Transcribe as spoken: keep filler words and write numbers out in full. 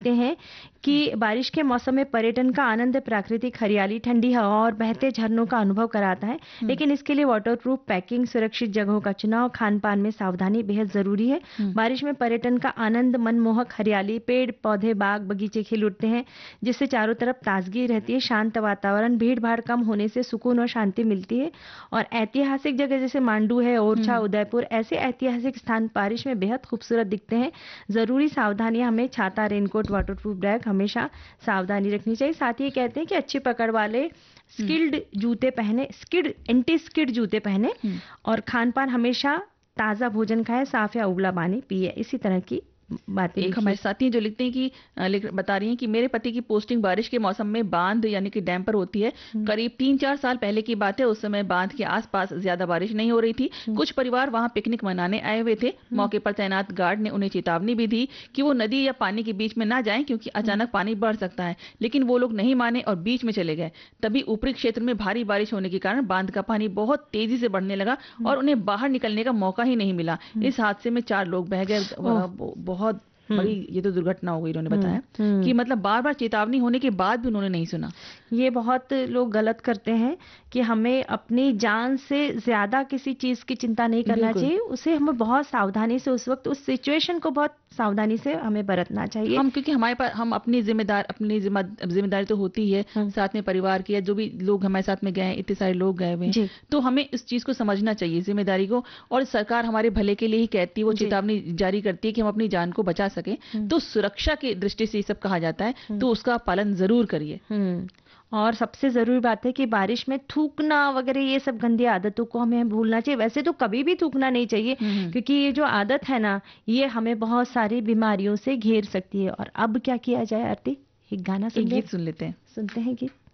लिखते हैं कि बारिश के मौसम में पर्यटन का आनंद प्राकृतिक हरियाली, ठंडी हवा और बहते झरनों का अनुभव कराता है, लेकिन इसके लिए वाटरप्रूफ पैकिंग, सुरक्षित जगहों का चुनाव, खान पान में सावधानी बेहद जरूरी है। बारिश में पर्यटन का आनंद मनमोहक हरियाली, पेड़ पौधे, बाग बगीचे खिल उठते हैं, जिससे चारों तरफ ताजगी रहती है। शांत वातावरण, भीड़ भाड़ कम होने से सुकून और शांति मिलती है। और ऐतिहासिक जगह जैसे मांडू है, ओरछा, उदयपुर, ऐसे ऐतिहासिक स्थान बारिश में बेहद खूबसूरत दिखते हैं। जरूरी सावधानियां, हमें छाता, रेनकोट, वाटरप्रूफ बैग हमेशा सावधानी रखनी चाहिए। साथ ही कहते हैं कि अच्छी पकड़ वाले स्किल्ड जूते पहने, स्किड एंटी स्किड जूते पहने, और खान पान हमेशा ताजा भोजन खाएं, साफ या उबला पानी पिए। इसी तरह की बातें। एक हमारे साथी जो लिखते हैं कि बता रही हैं कि मेरे पति की पोस्टिंग बारिश के मौसम में बांध यानी कि डैम पर होती है। करीब तीन चार साल पहले की बात है, उस समय बांध के आसपास ज्यादा बारिश नहीं हो रही थी। कुछ परिवार वहां पिकनिक मनाने आए हुए थे। मौके पर तैनात गार्ड ने उन्हें चेतावनी भी दी कि वो नदी या पानी के बीच में ना जाएं, क्योंकि अचानक पानी बढ़ सकता है, लेकिन वो लोग नहीं माने और बीच में चले गए। तभी ऊपरी क्षेत्र में भारी बारिश होने के कारण बांध का पानी बहुत तेजी से बढ़ने लगा और उन्हें बाहर निकलने का मौका ही नहीं मिला। इस हादसे में चार लोग बह गए। बहुत बड़ी ये तो दुर्घटना हो गई। उन्होंने बताया कि मतलब बार बार चेतावनी होने के बाद भी उन्होंने नहीं सुना। ये बहुत लोग गलत करते हैं कि हमें अपनी जान से ज्यादा किसी चीज की चिंता नहीं करना चाहिए। उसे हमें बहुत सावधानी से, उस वक्त उस सिचुएशन को बहुत सावधानी से हमें बरतना चाहिए। हम क्योंकि हमारे पास हम अपनी जिम्मेदार अपनी जिम्मेदारी तो होती है, साथ में परिवार की, जो भी लोग हमारे साथ में गए, इतने सारे लोग गए हुए हैं, तो हमें इस चीज को समझना चाहिए, जिम्मेदारी को। और सरकार हमारे भले के लिए ही कहती है, वो चेतावनी जारी करती है कि हम अपनी जान को बचा सके। तो सुरक्षा की दृष्टि से ये सब कहा जाता है, तो उसका पालन जरूर करिए। और सबसे जरूरी बात है कि बारिश में थूकना वगैरह ये सब गंदी आदतों को हमें भूलना चाहिए। वैसे तो कभी भी थूकना नहीं चाहिए, क्योंकि ये जो आदत है ना, ये हमें बहुत सारी बीमारियों से घेर सकती है। और अब क्या किया जाए आरती, एक गाना सुन, गीत सुन लेते हैं। सुनते हैं गीत।